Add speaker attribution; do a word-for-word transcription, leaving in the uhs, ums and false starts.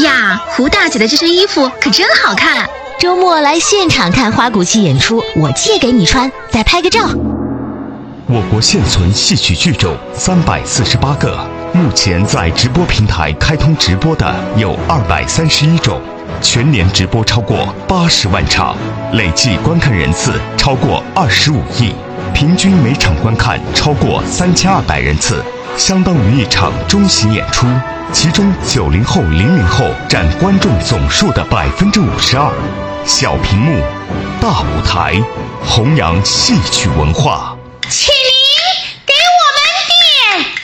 Speaker 1: 呀，胡大姐的这身衣服可真好看！
Speaker 2: 周末来现场看花鼓戏演出，我借给你穿，再拍个照。
Speaker 3: 我国现存戏曲剧种三百四十八个，目前在直播平台开通直播的有二百三十一种，全年直播超过八十万场，累计观看人次超过二十五亿，平均每场观看超过三千二百人次，相当于一场中型演出。其中九零后、零零后占观众总数的百分之五十二。小屏幕，大舞台，弘扬戏曲文化。